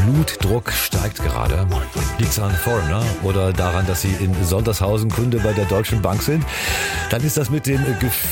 Blutdruck steigt gerade. Liegt's an Foreigner oder daran, dass Sie in Sondershausen Kunde bei der Deutschen Bank sind? Dann ist das mit dem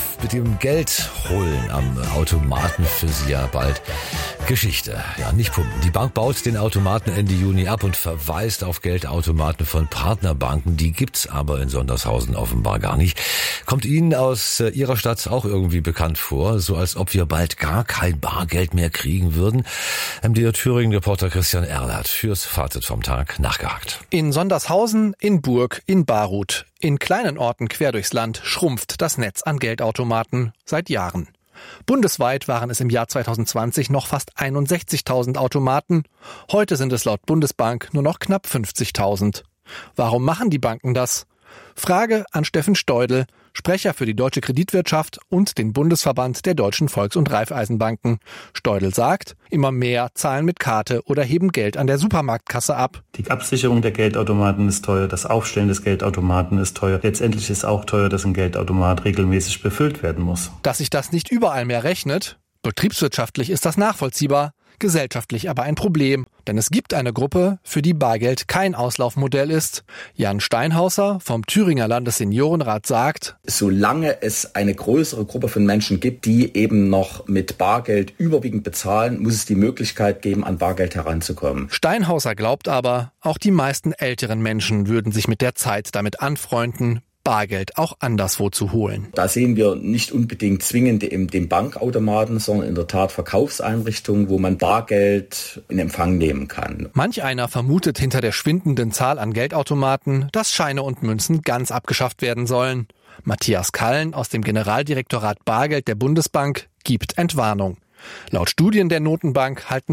Geld holen am Automaten für Sie ja bald Geschichte. Ja, nicht pumpen. Die Bank baut den Automaten Ende Juni ab und verweist auf Geldautomaten von Partnerbanken. Die gibt's aber in Sondershausen offenbar gar nicht. Kommt Ihnen aus Ihrer Stadt auch irgendwie bekannt vor, so als ob wir bald gar kein Bargeld mehr kriegen würden? MDR Thüringen-Reporter Christian Erl hat fürs Fazit vom Tag nachgehakt. In Sondershausen, in Burg, in Baruth, in kleinen Orten quer durchs Land schrumpft das Netz an Geldautomaten seit Jahren. Bundesweit waren es im Jahr 2020 noch fast 61.000 Automaten. Heute sind es laut Bundesbank nur noch knapp 50.000. Warum machen die Banken das? Frage an Steffen Steudel, Sprecher für die deutsche Kreditwirtschaft und den Bundesverband der deutschen Volks- und Raiffeisenbanken. Steudel sagt, immer mehr zahlen mit Karte oder heben Geld an der Supermarktkasse ab. Die Absicherung der Geldautomaten ist teuer, das Aufstellen des Geldautomaten ist teuer. Letztendlich ist auch teuer, dass ein Geldautomat regelmäßig befüllt werden muss. Dass sich das nicht überall mehr rechnet? Betriebswirtschaftlich ist das nachvollziehbar, gesellschaftlich aber ein Problem. Denn es gibt eine Gruppe, für die Bargeld kein Auslaufmodell ist. Jan Steinhauser vom Thüringer Landesseniorenrat sagt, solange es eine größere Gruppe von Menschen gibt, die eben noch mit Bargeld überwiegend bezahlen, muss es die Möglichkeit geben, an Bargeld heranzukommen. Steinhauser glaubt aber, auch die meisten älteren Menschen würden sich mit der Zeit damit anfreunden, Bargeld auch anderswo zu holen. Da sehen wir nicht unbedingt zwingend in den Bankautomaten, sondern in der Tat Verkaufseinrichtungen, wo man Bargeld in Empfang nehmen kann. Manch einer vermutet hinter der schwindenden Zahl an Geldautomaten, dass Scheine und Münzen ganz abgeschafft werden sollen. Matthias Kallen aus dem Generaldirektorat Bargeld der Bundesbank gibt Entwarnung. Laut Studien der Notenbank halten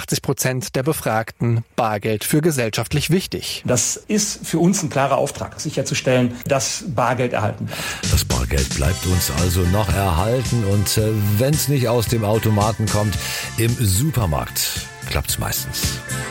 85% der Befragten Bargeld für gesellschaftlich wichtig. Das ist für uns ein klarer Auftrag, sicherzustellen, dass Bargeld erhalten bleibt. Das Bargeld bleibt uns also noch erhalten und wenn es nicht aus dem Automaten kommt, im Supermarkt klappt's meistens.